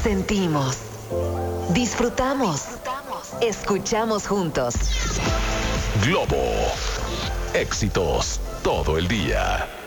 sentimos, disfrutamos, escuchamos juntos. Globo. Éxitos todo el día.